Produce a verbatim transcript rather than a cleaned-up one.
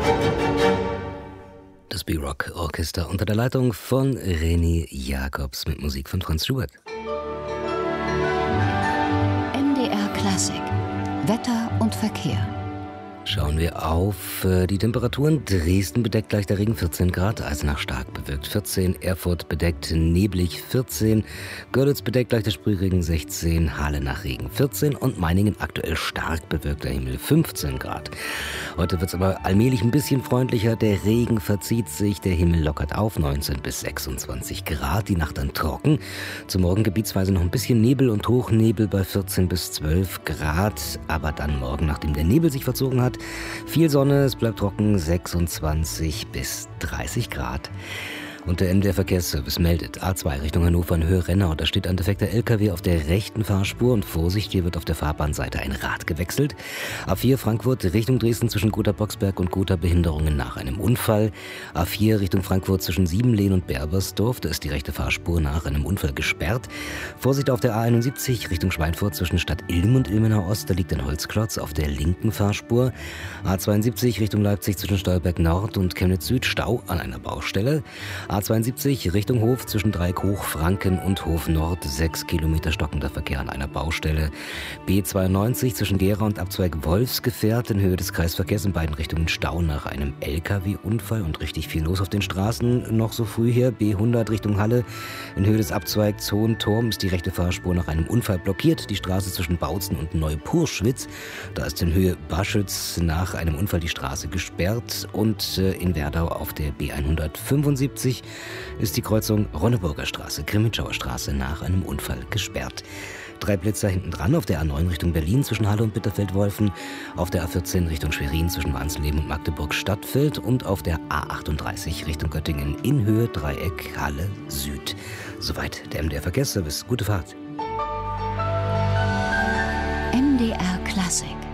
Das B-Rock Orchester unter der Leitung von René Jacobs mit Musik von Franz Schubert. M D R Klassik. Wetter und Verkehr. Schauen wir auf äh, die Temperaturen. Dresden bedeckt leichter Regen vierzehn Grad, Eisenach stark bewölkt vierzehn, Erfurt bedeckt neblig vierzehn, Görlitz bedeckt leichter Sprühregen sechzehn, Halenach Regen vierzehn und Meiningen aktuell stark bewölkter Himmel fünfzehn Grad. Heute wird es aber allmählich ein bisschen freundlicher, der Regen verzieht sich, der Himmel lockert auf, neunzehn bis sechsundzwanzig Grad, die Nacht dann trocken. Zum Morgen gebietsweise noch ein bisschen Nebel und Hochnebel bei vierzehn bis zwölf Grad, aber dann morgen, nachdem der Nebel sich verzogen hat, viel Sonne, es bleibt trocken, sechsundzwanzig bis dreißig Grad. Und der M D R Verkehrsservice meldet A zwei Richtung Hannover in Höhe Rennau. Da steht ein defekter L K W auf der rechten Fahrspur und Vorsicht, hier wird auf der Fahrbahnseite ein Rad gewechselt. A vier Frankfurt Richtung Dresden zwischen Gotha-Boxberg und Gotha Behinderungen nach einem Unfall. A vier Richtung Frankfurt zwischen Siebenlehn und Berbersdorf, da ist die rechte Fahrspur nach einem Unfall gesperrt. Vorsicht auf der A einundsiebzig Richtung Schweinfurt zwischen Stadt Ilm und Ilmenau Ost, da liegt ein Holzklotz auf der linken Fahrspur. A zweiundsiebzig Richtung Leipzig zwischen Stolberg Nord und Chemnitz Süd, Stau an einer Baustelle. A zweiundsiebzig Richtung Hof zwischen Dreieck Hochfranken und Hof Nord, sechs Kilometer stockender Verkehr an einer Baustelle. B zweiundneunzig zwischen Gera und Abzweig Wolfsgefährt in Höhe des Kreisverkehrs in beiden Richtungen Stau nach einem L K W-Unfall und richtig viel los auf den Straßen. Noch so früh hier, B hundert Richtung Halle in Höhe des Abzweigs Hohenturm ist die rechte Fahrspur nach einem Unfall blockiert. Die Straße zwischen Bautzen und Neupurschwitz, da ist in Höhe Baschütz nach einem Unfall die Straße gesperrt und äh, in Werdau auf der B hundertfünfundsiebzig ist die Kreuzung Ronneburger Straße, Grimmitschauer Straße nach einem Unfall gesperrt. Drei Blitzer hinten dran auf der A neun Richtung Berlin zwischen Halle und Bitterfeld-Wolfen, auf der A vierzehn Richtung Schwerin zwischen Wansleben und Magdeburg-Stadtfeld und auf der A achtunddreißig Richtung Göttingen in Höhe Dreieck Halle Süd. Soweit der M D R Verkehrsservice. Gute Fahrt. M D R Klassik.